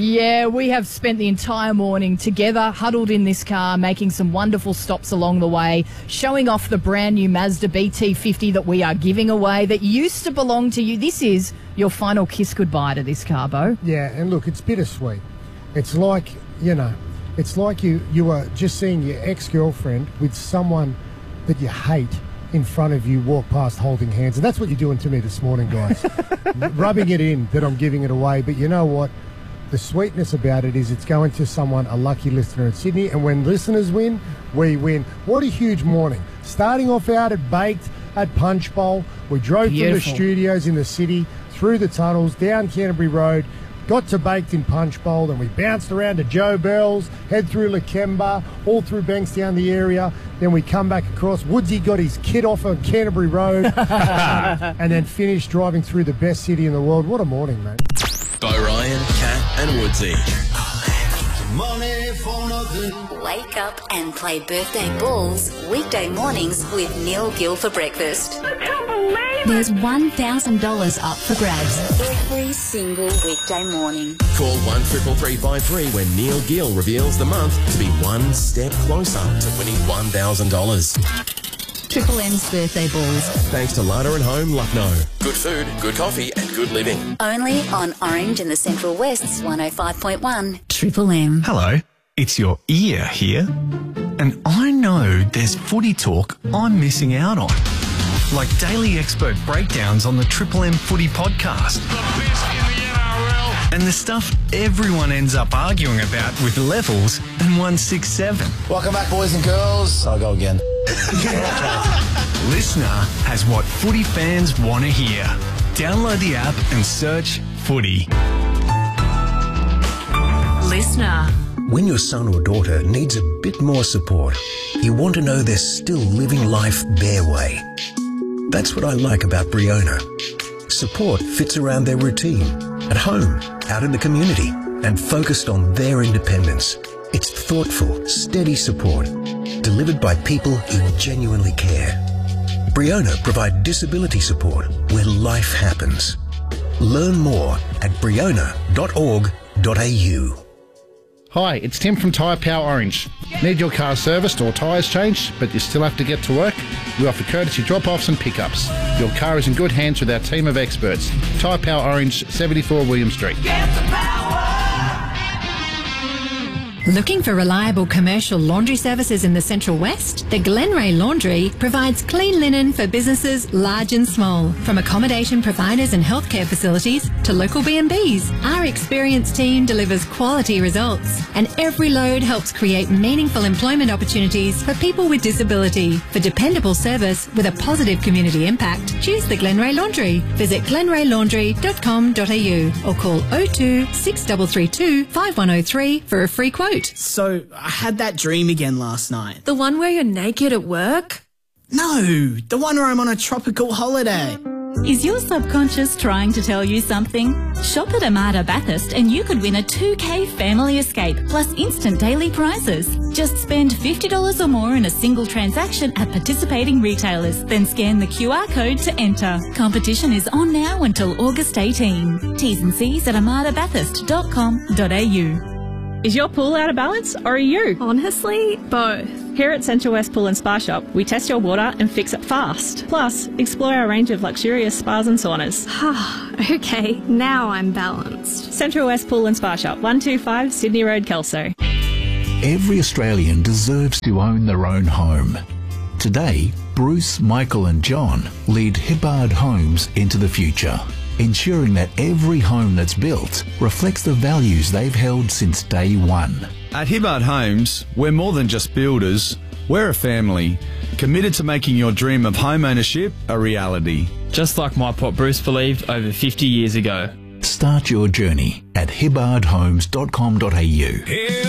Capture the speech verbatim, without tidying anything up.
Yeah, we have spent the entire morning together, huddled in this car, making some wonderful stops along the way, showing off the brand new Mazda B T fifty that we are giving away that used to belong to you. This is your final kiss goodbye to this car, Bo. Yeah, and look, it's bittersweet. It's like, you know, it's like you, you were just seeing your ex-girlfriend with someone that you hate in front of you walk past holding hands. And that's what you're doing to me this morning, guys. Rubbing it in that I'm giving it away. But you know what? The sweetness about it is it's going to someone, a lucky listener in Sydney. And when listeners win, we win. What a huge morning. Starting off out at Baked at Punch Bowl. We drove Beautiful. from the studios in the city, through the tunnels, down Canterbury Road, got to Baked in Punch Bowl, then we bounced around to Joe Bell's, head through Lakemba, all through Bankstown, the area. Then we come back across. Woodsy got his kid off on Canterbury Road and then finished driving through the best city in the world. What a morning, mate. Bo Ryan, Kat and Woodsy. Wake up and play birthday balls weekday mornings with Neil Gill for breakfast. I can't believe it! There's one thousand dollars up for grabs every single weekday morning. Call one triple three five three when Neil Gill reveals the month to be one step closer to winning one thousand dollars. Triple M's birthday balls. Thanks to Lada and Home, Lucknow. Good food, good coffee and good living. Only on Orange and the Central West's one oh five point one. Triple M. Hello, it's your ear here. And I know there's footy talk I'm missing out on. Like daily expert breakdowns on the Triple M Footy podcast. The best in the N R L. And the stuff everyone ends up arguing about with Levels and one sixty-seven. Welcome back, boys and girls. I'll go again. Listener has what footy fans want to hear. Download the app and search Footy. Listener. When your son or daughter needs a bit more support, you want to know they're still living life their way. That's what I like about Briona. Support fits around their routine, at home, out in the community, and focused on their independence. It's thoughtful, steady support, delivered by people who genuinely care. Briona provide disability support where life happens. Learn more at briona dot org dot a u. Hi, it's Tim from Tyre Power Orange. Need your car serviced or tyres changed, but you still have to get to work? We offer courtesy drop-offs and pickups. Your car is in good hands with our team of experts. Tyre Power Orange, seventy-four William Street. Get the power! Looking for reliable commercial laundry services in the Central West? The Glenray Laundry provides clean linen for businesses large and small. From accommodation providers and healthcare facilities to local B and Bs, our experienced team delivers quality results. And every load helps create meaningful employment opportunities for people with disability. For dependable service with a positive community impact, choose the Glenray Laundry. Visit glenray laundry dot com dot a u or call oh two, six three three two, five one oh three for a free quote. So, I had that dream again last night. The one where you're naked at work? No, the one where I'm on a tropical holiday. Is your subconscious trying to tell you something? Shop at Armada Bathurst and you could win a two K family escape plus instant daily prizes. Just spend fifty dollars or more in a single transaction at participating retailers, then scan the Q R code to enter. Competition is on now until August eighteenth. T's and C's at armada bathurst dot com dot a u. Is your pool out of balance or are you? Honestly, both. Here at Central West Pool and Spa Shop, we test your water and fix it fast. Plus, explore our range of luxurious spas and saunas. Okay, now I'm balanced. Central West Pool and Spa Shop, one two five Sydney Road, Kelso. Every Australian deserves to own their own home. Today, Bruce, Michael and John lead Hibbard Homes into the future, ensuring that every home that's built reflects the values they've held since day one. At Hibbard Homes, we're more than just builders. We're a family, committed to making your dream of home ownership a reality. Just like my pop Bruce believed over fifty years ago. Start your journey at hibbard homes dot com dot a u.